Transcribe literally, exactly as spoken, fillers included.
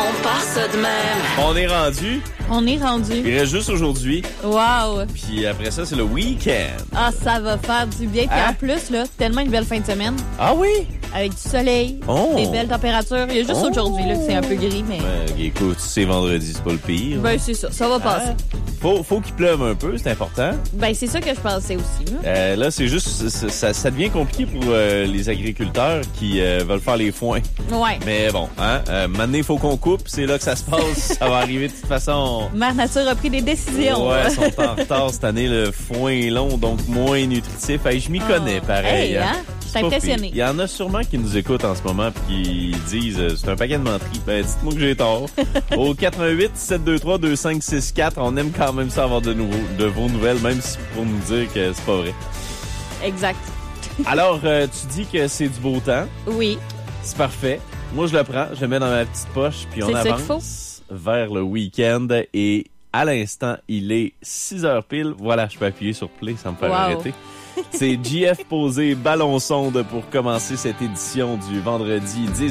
On part ça de même. On est rendu. On est rendu. Il reste juste aujourd'hui. Wow. Puis après ça, c'est le week-end. Ah, ça va faire du bien. Puis Hein? en plus, là, tellement une belle fin de semaine. Ah oui? Avec du soleil, Oh. des belles températures. Il y a juste Oh. aujourd'hui là, que c'est un peu gris, mais... Ben, écoute, c'est vendredi, c'est pas le pire. Ben, c'est ça. Ça va passer. Hein? Faut, faut qu'il pleuve un peu, c'est important. Ben, c'est ça que je pensais aussi. Là, Euh, là, c'est juste, ça, ça, ça devient compliqué pour euh, les agriculteurs qui euh, veulent faire les foins. Ouais. Mais bon, hein, euh, maintenant, il faut qu'on coupe, c'est là que ça se passe. Ça va arriver de toute façon. Mère Nature a pris des décisions. Ouais, ils sont en retard cette année. Le foin est long, donc moins nutritif. Hey, je m'y connais, pareil. Hey, hein? Je suis Pas impressionnée. pire. Il y en a sûrement qui nous écoutent en ce moment puis qui disent euh, c'est un paquet de menteries. Ben, dites-moi que j'ai tort. Au quatre un huit, sept deux trois, deux cinq six quatre, on aime quand même ça avoir de, nouveau, de vos nouvelles, même si pour nous dire que c'est pas vrai. Exact. Alors, euh, tu dis que c'est du beau temps. Oui. C'est parfait. Moi, je le prends, je le mets dans ma petite poche, puis on C'est ça qu'il avance vers le week-end. Et à l'instant, il est six heures pile. Voilà, je peux appuyer sur play sans me faire Wow. arrêter. C'est J F Posé, Ballon Sonde pour commencer cette édition du vendredi dix